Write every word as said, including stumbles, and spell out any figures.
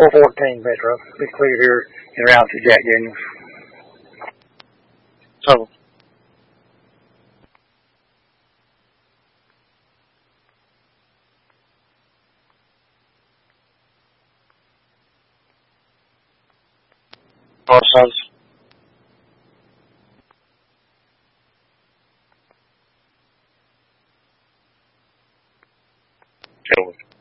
four fourteen, Metro. Be clear here and around to Jack Daniels. So, both sides. Kill